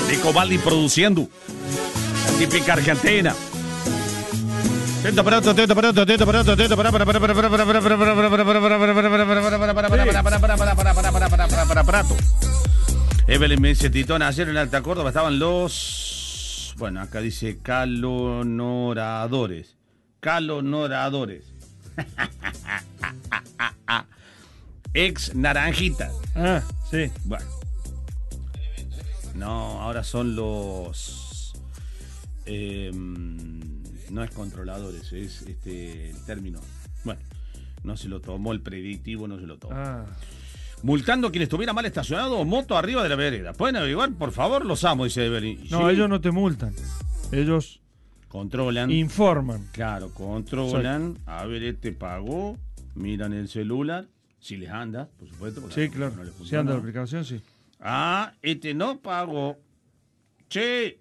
Nico Baldi produciendo. La típica argentina. Atento, pronto. Evelyn me dice, Titón, ayer en Alta Córdoba estaban los... Bueno, acá dice calonoradores. Ex naranjita. Ah, sí. Bueno. No, ahora son los... no es controladores, es el término. Bueno, no se lo tomó el predictivo, no se lo tomó. Ah. Multando a quien estuviera mal estacionado o moto arriba de la vereda. ¿Pueden averiguar? Por favor, los amo, dice Evelyn. No, sí. ellos no te multan. Ellos controlan. informan. Claro, controlan. A ver, pagó. Miran el celular. Si les anda, por supuesto. Sí, claro. No si anda la aplicación, sí. Ah, no pagó. Che.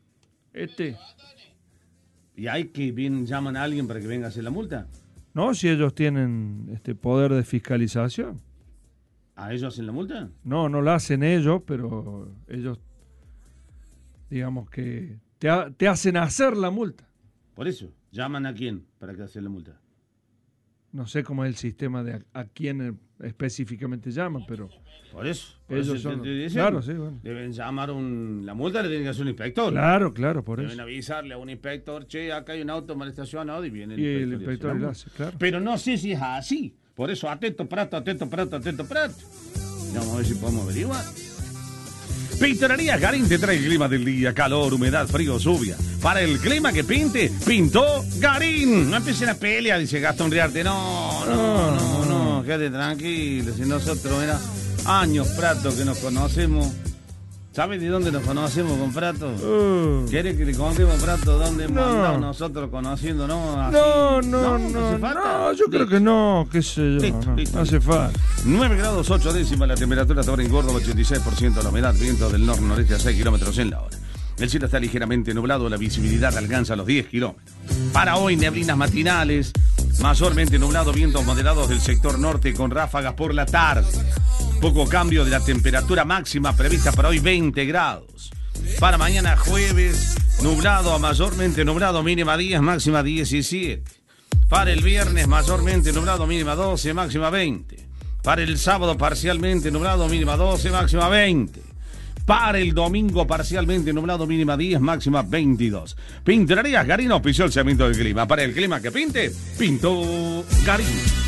¿Y hay que llaman a alguien para que venga a hacer la multa? No, si ellos tienen poder de fiscalización. ¿A ellos hacen la multa? No, no la hacen ellos, pero ellos, digamos que te hacen hacer la multa. Por eso, ¿llaman a quién para que hacen la multa? No sé cómo es el sistema de a quién específicamente llaman, pero... Por eso. Ellos son... Claro, sí, bueno. Deben llamar la multa le tienen que hacer un inspector. Claro, por Deben eso. avisarle a un inspector, che, acá hay un auto mal estacionado y viene el inspector lo hace, claro. Pero no sé si es así. Por eso, atento, prato. Vamos a ver si podemos averiguar. Pintorerías Garín te trae el clima del día, calor, humedad, frío, lluvia. Para el clima que pinte, pintó Garín. No empiecen a pelear, dice Gastón Riarte. No, quédate tranquilo. Si nosotros era años, Prato, que nos conocemos. ¿Sabes de dónde nos conocemos con Prato? ¿Quieres que le contemos, Prato, dónde hemos andado nosotros conociéndonos? Así? No, yo creo que no, qué sé yo. No hace falta. 9 grados 8 décimas la temperatura hasta ahora en Córdoba, 86% la humedad, viento del norte-noreste a 6 kilómetros en la hora. El cielo está ligeramente nublado, la visibilidad alcanza los 10 kilómetros. Para hoy, neblinas matinales, mayormente nublado, vientos moderados del sector norte con ráfagas por la tarde. Poco cambio de la temperatura máxima prevista para hoy, 20 grados. Para mañana jueves, nublado a mayormente nublado, mínima 10, máxima 17. Para el viernes, mayormente nublado, mínima 12, máxima 20. Para el sábado, parcialmente nublado, mínima 12, máxima 20. Para el domingo, parcialmente nublado, mínima 10, máxima 22. Pintorerías Garín auspició el segmento del clima. Para el clima que pinte, pintó Garín.